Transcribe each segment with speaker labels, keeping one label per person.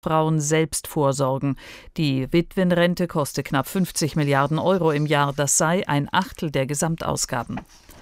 Speaker 1: Frauen selbst vorsorgen. Die Witwenrente koste knapp 50 Milliarden Euro im Jahr. Das sei 1/8 der Gesamtausgaben.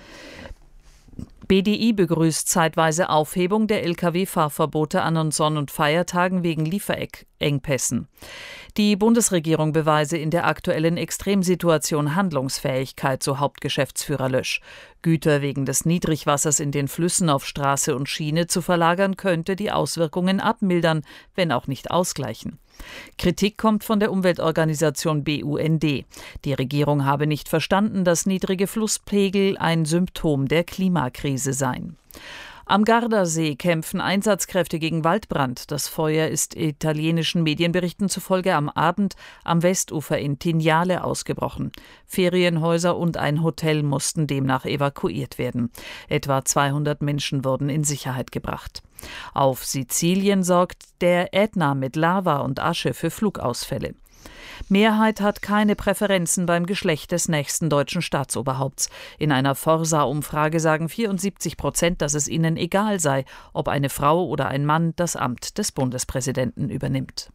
Speaker 1: BDI begrüßt zeitweise Aufhebung der Lkw-Fahrverbote an Sonn- und Feiertagen wegen Lieferengpässen. Die Bundesregierung beweise in der aktuellen Extremsituation Handlungsfähigkeit, so Hauptgeschäftsführer Lösch. Güter wegen des Niedrigwassers in den Flüssen auf Straße und Schiene zu verlagern, könnte die Auswirkungen abmildern, wenn auch nicht ausgleichen. Kritik kommt von der Umweltorganisation BUND. Die Regierung habe nicht verstanden, dass niedrige Flusspegel ein Symptom der Klimakrise seien. Am Gardasee kämpfen Einsatzkräfte gegen Waldbrand. Das Feuer ist italienischen Medienberichten zufolge am Abend am Westufer in Tignale ausgebrochen. Ferienhäuser und ein Hotel mussten demnach evakuiert werden. Etwa 200 Menschen wurden in Sicherheit gebracht. Auf Sizilien sorgt der Ätna mit Lava und Asche für Flugausfälle. Mehrheit hat keine Präferenzen beim Geschlecht des nächsten deutschen Staatsoberhaupts. In einer Forsa-Umfrage sagen 74%, dass es ihnen egal sei, ob eine Frau oder ein Mann das Amt des Bundespräsidenten übernimmt.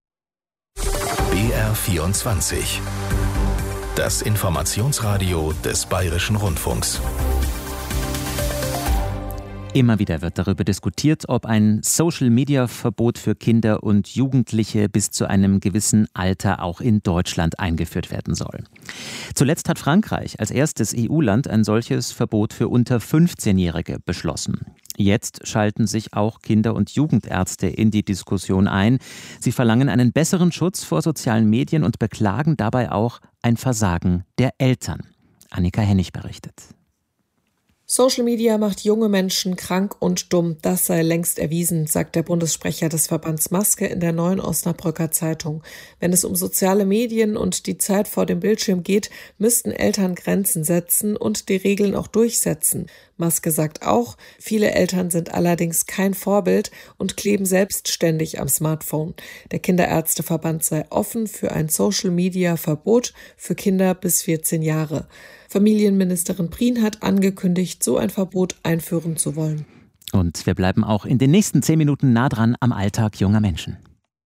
Speaker 2: BR24. Das Informationsradio des Bayerischen Rundfunks.
Speaker 3: Immer wieder wird darüber diskutiert, ob ein Social-Media-Verbot für Kinder und Jugendliche bis zu einem gewissen Alter auch in Deutschland eingeführt werden soll. Zuletzt hat Frankreich als erstes EU-Land ein solches Verbot für unter 15-Jährige beschlossen. Jetzt schalten sich auch Kinder- und Jugendärzte in die Diskussion ein. Sie verlangen einen besseren Schutz vor sozialen Medien und beklagen dabei auch ein Versagen der Eltern. Annika Hennig berichtet.
Speaker 4: Social Media macht junge Menschen krank und dumm. Das sei längst erwiesen, sagt der Bundessprecher des Verbands Maske in der Neuen Osnabrücker Zeitung. Wenn es um soziale Medien und die Zeit vor dem Bildschirm geht, müssten Eltern Grenzen setzen und die Regeln auch durchsetzen. Maske sagt auch, viele Eltern sind allerdings kein Vorbild und kleben selbstständig am Smartphone. Der Kinderärzteverband sei offen für ein Social-Media-Verbot für Kinder bis 14 Jahre. Familienministerin Prien hat angekündigt, so ein Verbot einführen zu wollen.
Speaker 3: Und wir bleiben auch in den nächsten 10 Minuten nah dran am Alltag junger Menschen.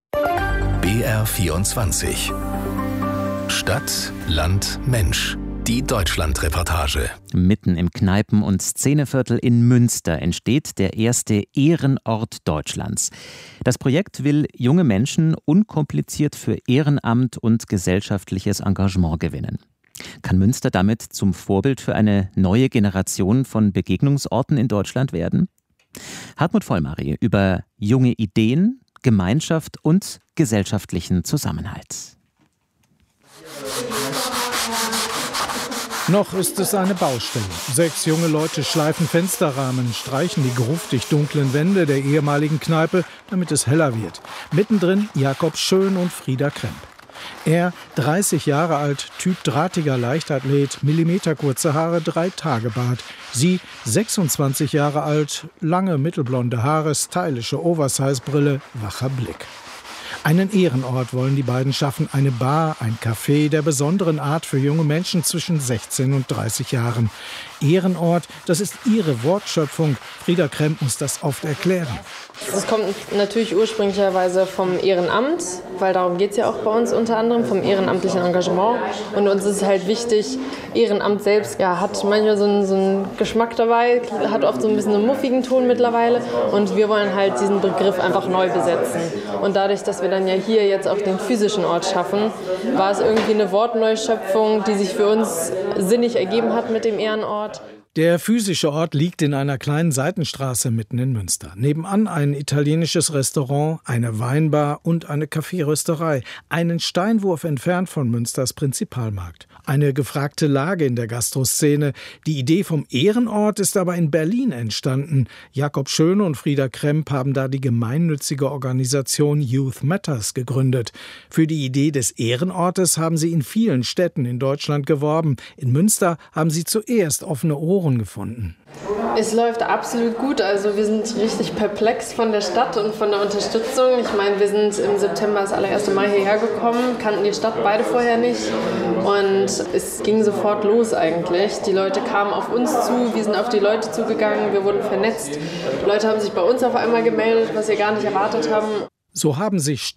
Speaker 2: BR24. Stadt, Land, Mensch. Die Deutschland-Reportage.
Speaker 3: Mitten im Kneipen- und Szeneviertel in Münster entsteht der erste Ehrenort Deutschlands. Das Projekt will junge Menschen unkompliziert für Ehrenamt und gesellschaftliches Engagement gewinnen. Kann Münster damit zum Vorbild für eine neue Generation von Begegnungsorten in Deutschland werden? Hartmut Vollmary über junge Ideen, Gemeinschaft und gesellschaftlichen Zusammenhalt.
Speaker 5: Noch ist es eine Baustelle. 6 junge Leute schleifen Fensterrahmen, streichen die gruftig dunklen Wände der ehemaligen Kneipe, damit es heller wird. Mittendrin Jakob Schön und Frieda Kremp. Er, 30 Jahre alt, Typ drahtiger Leichtathlet, millimeterkurze Haare, 3-Tage-Bart. Sie, 26 Jahre alt, lange mittelblonde Haare, stylische Oversize-Brille, wacher Blick. Einen Ehrenort wollen die beiden schaffen, eine Bar, ein Café der besonderen Art für junge Menschen zwischen 16 und 30 Jahren. Ehrenort, das ist ihre Wortschöpfung. Frieda Kremp muss das oft erklären.
Speaker 6: Es kommt natürlich ursprünglicherweise vom Ehrenamt, weil darum geht es ja auch bei uns unter anderem, vom ehrenamtlichen Engagement. Und uns ist halt wichtig, Ehrenamt selbst hat manchmal so einen Geschmack dabei, hat oft so ein bisschen einen muffigen Ton mittlerweile. Und wir wollen halt diesen Begriff einfach neu besetzen. Und dadurch, dass wir dann ja hier jetzt auch den physischen Ort schaffen, war es irgendwie eine Wortneuschöpfung, die sich für uns sinnig ergeben hat mit dem Ehrenort.
Speaker 5: Der physische Ort liegt in einer kleinen Seitenstraße mitten in Münster. Nebenan ein italienisches Restaurant, eine Weinbar und eine Kaffeerösterei. Einen Steinwurf entfernt von Münsters Prinzipalmarkt. Eine gefragte Lage in der Gastroszene. Die Idee vom Ehrenort ist aber in Berlin entstanden. Jakob Schön und Frieda Kremp haben da die gemeinnützige Organisation Youth Matters gegründet. Für die Idee des Ehrenortes haben sie in vielen Städten in Deutschland geworben. In Münster haben sie zuerst offene Ohren gefunden.
Speaker 6: Es läuft absolut gut. Also wir sind richtig perplex von der Stadt und von der Unterstützung. Ich meine, wir sind im September das allererste Mal hierher gekommen, kannten die Stadt beide vorher nicht. Und es ging sofort los eigentlich. Die Leute kamen auf uns zu, wir sind auf die Leute zugegangen, wir wurden vernetzt. Leute haben sich bei uns auf einmal gemeldet, was wir gar nicht erwartet haben.
Speaker 5: So haben sich